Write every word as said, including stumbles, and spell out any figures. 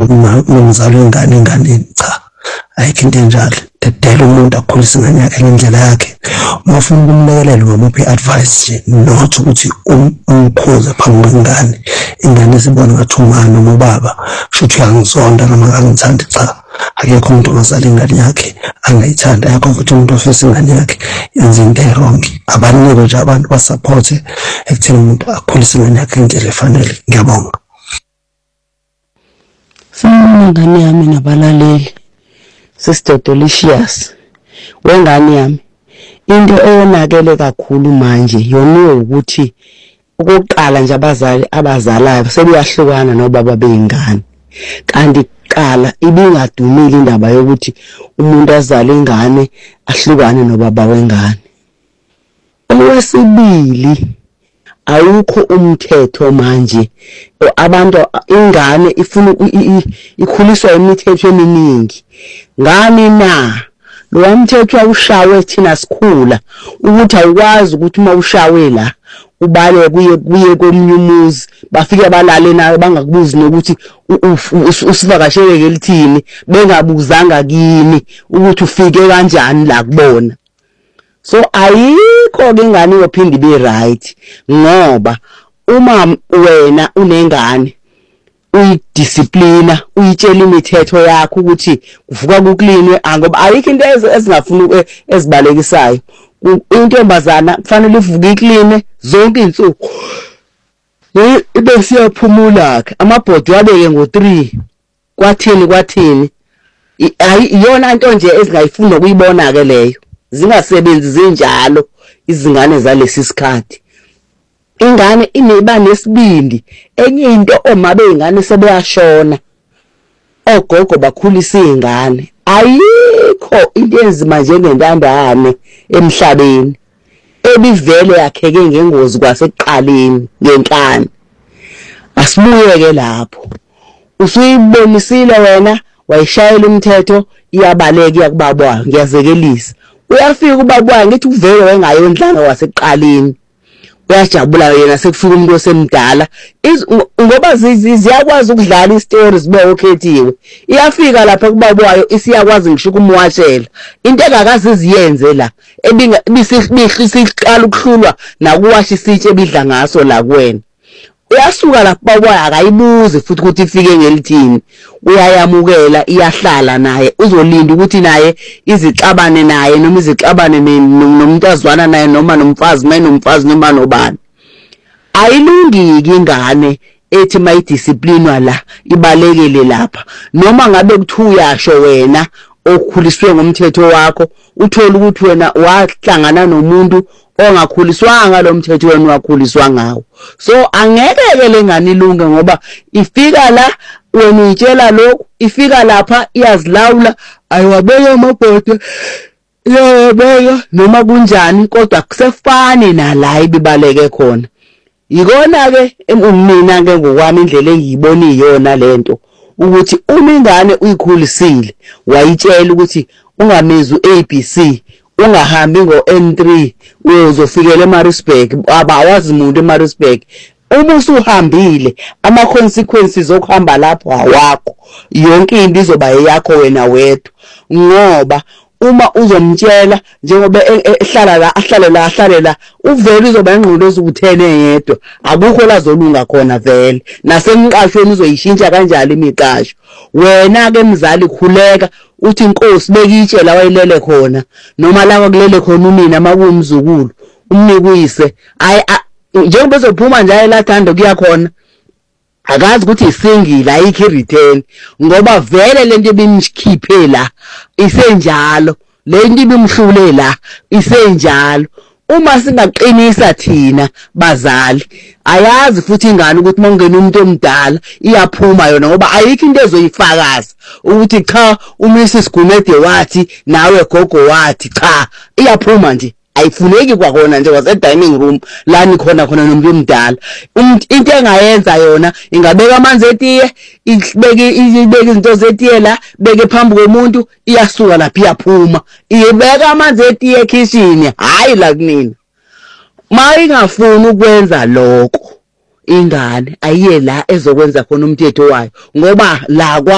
nomzali wengane enganeni, cha, ayikho into enjalo. Dedela umuntu akhulise ingane yakhe ngendlela yakhe. Uma ufuna ukumlekelela ungamuphi i-advice nje, not ukuthi umkhuze phambi kwengane, ingane isibona ngathi umama noma ubaba kusho ukuthi uyangizonda noma akangithandi. Cha, akekho umuntu ongazali ingane yakhe angayithandi, akekho futhi umuntu ofisa ingane yakhe yenze into e-wrong. Abaningi nje abantu basupporte ekutheni umuntu akhulise ingane yakhe ngendlela efanele. Ngiyabonga. Sanibona ngane yami nabalaleli. Sister Delicious, wengane yami, into eyonakele kakhulu manje yona ukuthi ukuqala nje abazali abazalayo sebeyahlukana nobaba beyingane. Kanti qala ibingadumile indaba yokuthi umuntu azale ingane ahlukane nobaba wengane. Okwesibili, awukho umthetho manje, abantu ingane ifuna ikhuliswa imithetho eminingi. Ngani na lo mthetho awushawe thina sikhula ukuthi awukwazi ukuthi uma ushawe la ubale kuye kuye komunye umuzi bafike balale nayo bangakubuzi nokuthi usivakashele kelithini, bengabuzanga kini ukuthi ufike kanjani la kubona. So ayikho ke ingane yophindi ibe right, ngoba uma wena unengane uyidisciplina, uyitshela imithetho yakho ukuthi kuvuka kuklinwe, ngoba ayikho into ezingafuna ezibalekisayo. Intombazana kufanele ivuke ikline zonke insuku ibe siyaphumula ke, amabhodi wabeke ngo three kwathini kwathini. Iyona into nje ezingayifuna ukuyibona ke leyo, zingasebenzi zinjalo izingane zalesi sikhathi. Ingane ineba nesibindi, enye into oma beyingane sebeyashona, ogogo bakhulisa izingane. Ayikho into enzima njengendandane emhlabeni ebivele yakheke ngengozi kwasekuqaleni ngenkani. Asibuyeke lapho, usuyibonisile wena wayishayela umthetho, iyabaleka yakubabwa. Ngiyazekelisa uyafika ubabwa ngithi uvele wengayondlanga wasekuqaleni, uyajabula yena sekufika umuntu osemdala ngoba ziyakwazi ukudlala istories zibe okhethiwe. Iyafika lapha kubabwayo isiyakwazi ngisho ukumwashela into engakazi iziyenze la ebinga bisiqala ukuhlulwa nakuwasha isitshe bidla ngaso la kuwena. Uyasuka lapha babwayo akayibuzi futhi ukuthi ifike ngelithini, uyayamukela, iyahlala naye, uzolinda ukuthi naye izixabane naye noma izixabane nomuntu azwana naye noma nomfazi mina nomfazi noma nobani. Ayilungiki ingane ethi mayidisciplinwa la ibalekele lapha, noma ngabe kuthi uyasho wena okhuliswe ngomthetho wakho uthola ukuthi wena wahlangana nomuntu ongakhuliswanga lo mthetho wena wakhuliswa ngawo. So angeke ke lengane ilunge ngoba ifika la wena uyitshela lokho, ifika lapha iyazilawula, ayiwabeke amabhode yabeka noma kunjani, kodwa kusefani nala ibibaleke khona. Yikona ke mina ke ngokwami indlela engiyibona iyona lento ukuthi uma ingane uyikhulisile wayitshela ukuthi ungamezwe A B C, ungahambi ngo N three uyozofikela eMaritzburg, abawazi umuntu eMaritzburg. Uma usuhambile ama consequences okuhamba lapho awakho, yonke into izoba yakho wena wedwa. Ngoba uma uzomtshela njengoba ehlala la ahlale la ahlale la uvele uzoba ingqondo ezukuthene yedwa, akukho la zolunga khona vele. Nasemqashweni uzoyishintsha kanjalo imiqasho. Wena ke mzali khuleka uthi inkosi bekitshela wayilele khona noma la kulele khona unina makuwumzukulu umnike uyise. Ayi njengoba ezophuma nje ayelathanda kuya khona, akazi ukuthi isingile ayikho i-return, ngoba vele lento ebimkhiphe la isenjalo, lento ibimhlule la isenjalo. Uma singaqinisa thina bazali, ayazi futhi ingane ukuthi mangena umuntu omdala iyaphuma yona, ngoba ayikho into ezoyifakaza ukuthi cha uMrs Gumede wathi nawe gogo wathi, cha iyaphuma nje. Ayifuneki kwakhona nje wase dining room la nikhona khona nomuntu omdala. Into engayenza yona ingabeka amanzi etiye, ibeke ibeke izinto zetiye la, beke phambi komuntu, iyasuka lapha iyaphuma, iyebeka amanzi etiye kitchen, hayi la kunina. Mayingafuni ukwenza lokho ingane ayiye la ezokwenza khona umthetho wayo, ngoba la